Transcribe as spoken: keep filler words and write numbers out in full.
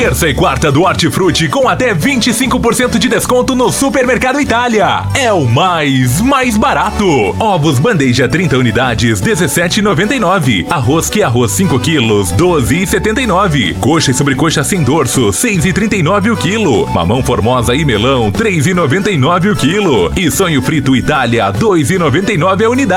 Terça e quarta do Hortifruti com até vinte e cinco por cento de desconto no Supermercado Itália. É o mais, mais barato. Ovos bandeja trinta unidades, dezessete reais e noventa e nove centavos. Arroz que arroz cinco quilos, doze reais e setenta e nove centavos. Coxa e sobrecoxa sem dorso, seis reais e trinta e nove centavos o quilo. Mamão formosa e melão, três reais e noventa e nove centavos o quilo. E sonho frito Itália, dois reais e noventa e nove centavos a unidade.